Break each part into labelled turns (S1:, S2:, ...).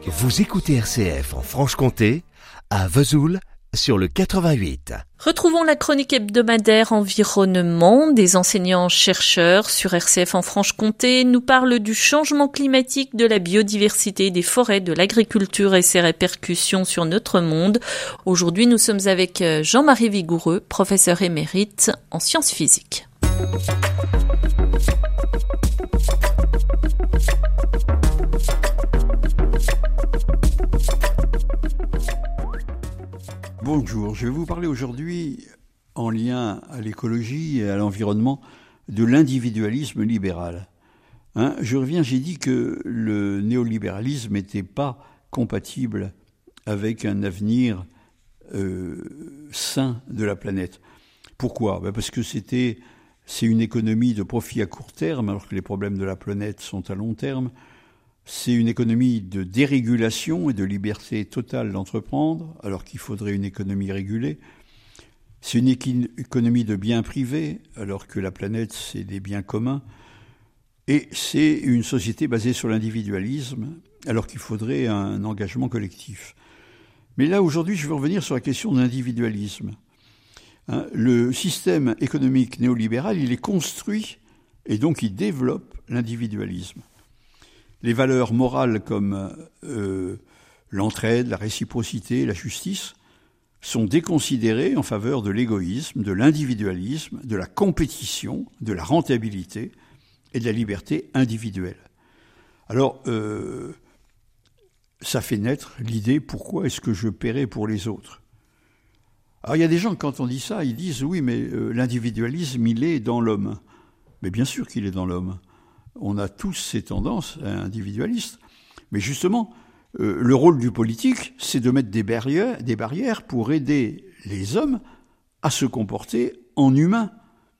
S1: Vous écoutez RCF en Franche-Comté, à Vesoul, sur le 88.
S2: Retrouvons la chronique hebdomadaire environnement. Des enseignants-chercheurs sur RCF en Franche-Comté nous parlent du changement climatique, de la biodiversité, des forêts, de l'agriculture et ses répercussions sur notre monde. Aujourd'hui, nous sommes avec Jean-Marie Vigoureux, professeur émérite en sciences physiques.
S3: Bonjour, je vais vous parler aujourd'hui, en lien à l'écologie et à l'environnement, de l'individualisme libéral. J'ai dit que le néolibéralisme n'était pas compatible avec un avenir sain de la planète. Pourquoi ? Parce que c'est une économie de profit à court terme, alors que les problèmes de la planète sont à long terme. C'est une économie de dérégulation et de liberté totale d'entreprendre, alors qu'il faudrait une économie régulée. C'est une économie de biens privés, alors que la planète, c'est des biens communs. Et c'est une société basée sur l'individualisme, alors qu'il faudrait un engagement collectif. Mais là, aujourd'hui, je veux revenir sur la question de l'individualisme. Le système économique néolibéral, il est construit, et donc il développe l'individualisme. Les valeurs morales comme l'entraide, la réciprocité, la justice sont déconsidérées en faveur de l'égoïsme, de l'individualisme, de la compétition, de la rentabilité et de la liberté individuelle. Alors, ça fait naître l'idée, pourquoi est-ce que je paierai pour les autres ? Alors, il y a des gens, quand on dit ça, ils disent, oui, mais l'individualisme, il est dans l'homme. Mais bien sûr qu'il est dans l'homme. On a tous ces tendances individualistes. Mais justement, le rôle du politique, c'est de mettre des barrières pour aider les hommes à se comporter en humains.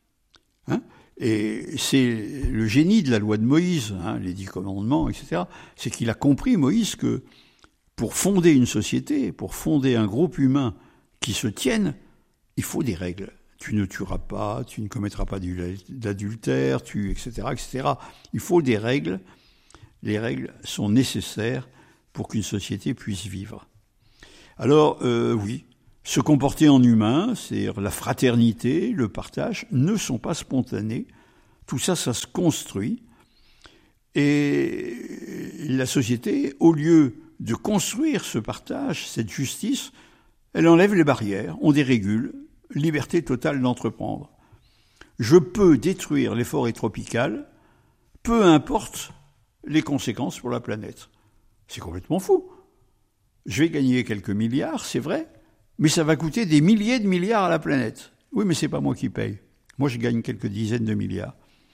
S3: Et c'est le génie de la loi de Moïse, les 10 commandements, etc. C'est qu'il a compris, Moïse, que pour fonder une société, pour fonder un groupe humain qui se tienne, il faut des règles. Tu ne tueras pas, tu ne commettras pas d'adultère, etc., etc. Il faut des règles. Les règles sont nécessaires pour qu'une société puisse vivre. Alors, oui, se comporter en humain, c'est-à-dire la fraternité, le partage, ne sont pas spontanés. Tout ça, ça se construit. Et la société, au lieu de construire ce partage, cette justice, elle enlève les barrières, on dérégule, liberté totale d'entreprendre. Je peux détruire les forêts tropicales, peu importe les conséquences pour la planète. C'est complètement fou. Je vais gagner quelques milliards, c'est vrai, mais ça va coûter des milliers de milliards à la planète. Oui, mais c'est pas moi qui paye. Moi, je gagne quelques dizaines de milliards.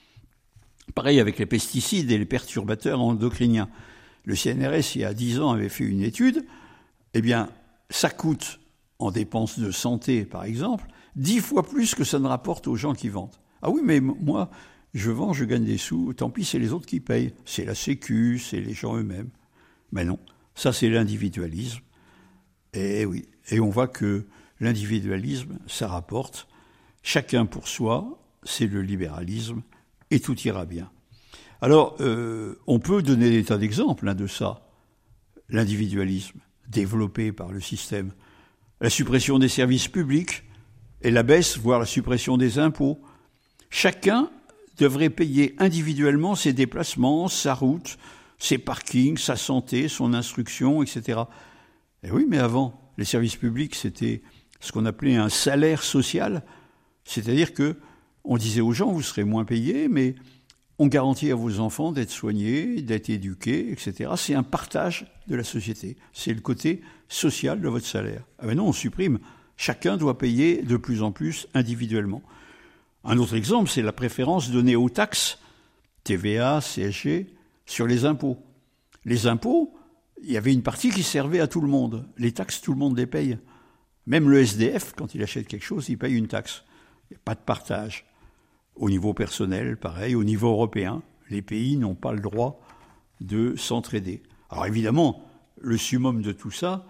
S3: Pareil avec les pesticides et les perturbateurs endocriniens. Le CNRS, il y a 10 ans, avait fait une étude. Eh bien, ça coûte, en dépenses de santé, par exemple, 10 fois plus que ça ne rapporte aux gens qui vendent. Ah oui, mais moi, je vends, je gagne des sous, tant pis, c'est les autres qui payent. C'est la Sécu, c'est les gens eux-mêmes. Mais non, ça c'est l'individualisme. Et oui, et on voit que l'individualisme, ça rapporte. Chacun pour soi, c'est le libéralisme, et tout ira bien. Alors, on peut donner des tas d'exemples de ça. L'individualisme, développé par le système. La suppression des services publics et la baisse, voire la suppression des impôts. Chacun devrait payer individuellement ses déplacements, sa route, ses parkings, sa santé, son instruction, etc. Et oui, mais avant, les services publics, c'était ce qu'on appelait un salaire social. C'est-à-dire que on disait aux gens, vous serez moins payés, mais on garantit à vos enfants d'être soignés, d'être éduqués, etc. C'est un partage de la société. C'est le côté social de votre salaire. Ah ben non, on supprime. Chacun doit payer de plus en plus individuellement. Un autre exemple, c'est la préférence donnée aux taxes, TVA, CSG, sur les impôts. Les impôts, il y avait une partie qui servait à tout le monde. Les taxes, tout le monde les paye. Même le SDF, quand il achète quelque chose, il paye une taxe. Il n'y a pas de partage. Au niveau personnel, pareil, au niveau européen, les pays n'ont pas le droit de s'entraider. Alors évidemment, le summum de tout ça,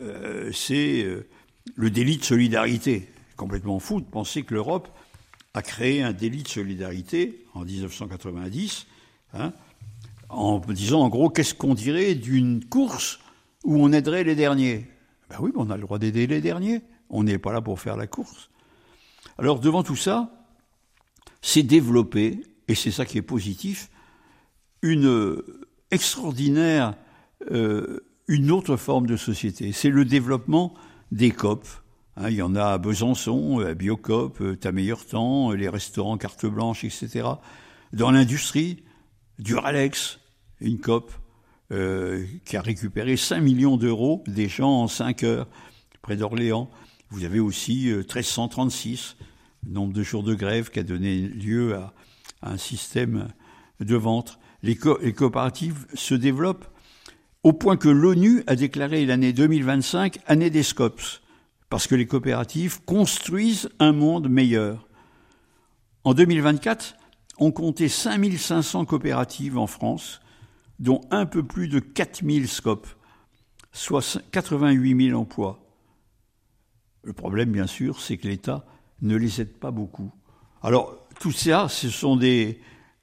S3: c'est le délit de solidarité. Complètement fou de penser que l'Europe a créé un délit de solidarité en 1990, en disant en gros, qu'est-ce qu'on dirait d'une course où on aiderait les derniers. Ben oui, mais on a le droit d'aider les derniers. On n'est pas là pour faire la course. Alors devant tout ça, c'est développé, et c'est ça qui est positif, une extraordinaire, une autre forme de société. C'est le développement des COP. Il y en a à Besançon, à Biocop, Ta Meilleur Temps, les restaurants carte blanche, etc. Dans l'industrie, Duralex, une COP qui a récupéré 5 millions d'euros des gens en 5 heures, près d'Orléans. Vous avez aussi 1336, le nombre de jours de grève qui a donné lieu à un système de vente. Les coopératives se développent au point que l'ONU a déclaré l'année 2025 année des SCOPS, parce que les coopératives construisent un monde meilleur. En 2024, on comptait 5500 coopératives en France, dont un peu plus de 4000 SCOP, soit 88 000 emplois. Le problème, bien sûr, c'est que l'État ne les aide pas beaucoup. Alors, tout ça, ce sont des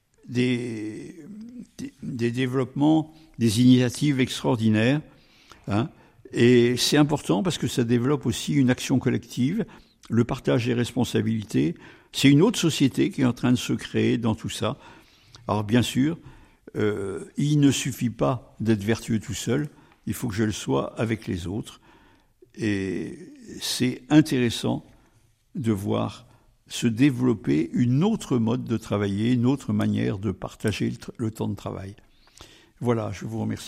S3: développements, des initiatives extraordinaires, et c'est important parce que ça développe aussi une action collective, le partage des responsabilités. C'est une autre société qui est en train de se créer dans tout ça. Alors, bien sûr, il ne suffit pas d'être vertueux tout seul, il faut que je le sois avec les autres. Et c'est intéressant de voir se développer une autre mode de travailler, une autre manière de partager le temps de travail. Voilà, je vous remercie.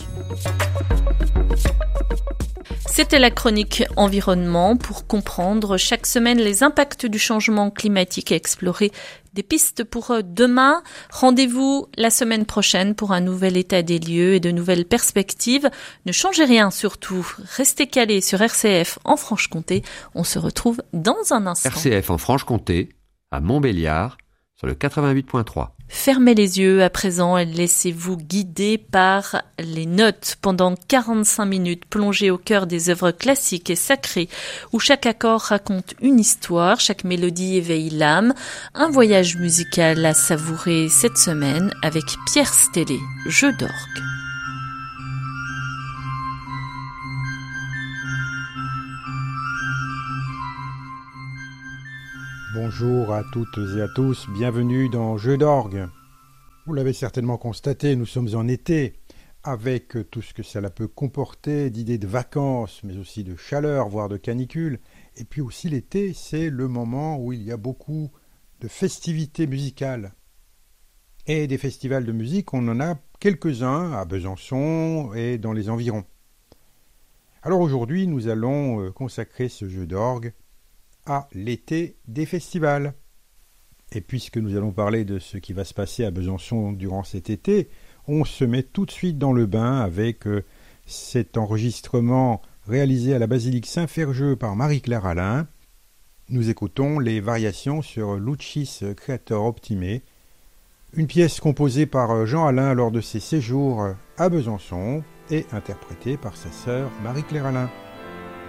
S2: C'était la chronique environnement pour comprendre chaque semaine les impacts du changement climatique et explorer des pistes pour demain. Rendez-vous la semaine prochaine pour un nouvel état des lieux et de nouvelles perspectives. Ne changez rien surtout. Restez calés sur RCF en Franche-Comté. On se retrouve dans un instant.
S4: RCF en Franche-Comté, à Montbéliard, sur le 88.3.
S2: Fermez les yeux à présent et laissez-vous guider par les notes pendant 45 minutes plongées au cœur des œuvres classiques et sacrées où chaque accord raconte une histoire, chaque mélodie éveille l'âme. Un voyage musical à savourer cette semaine avec Pierre Stellé, Jeu d'orgue.
S5: Bonjour à toutes et à tous, bienvenue dans Jeu d'orgue. Vous l'avez certainement constaté, nous sommes en été, avec tout ce que cela peut comporter d'idées de vacances, mais aussi de chaleur, voire de canicule. Et puis aussi l'été, c'est le moment où il y a beaucoup de festivités musicales. Et des festivals de musique, on en a quelques-uns à Besançon et dans les environs. Alors aujourd'hui, nous allons consacrer ce jeu d'orgue à l'été des festivals. Et puisque nous allons parler de ce qui va se passer à Besançon durant cet été, on se met tout de suite dans le bain avec cet enregistrement réalisé à la basilique Saint-Ferjeux par Marie-Claire Alain. Nous écoutons les variations sur Lucis Creator Optime, une pièce composée par Jean Alain lors de ses séjours à Besançon et interprétée par sa sœur Marie-Claire Alain.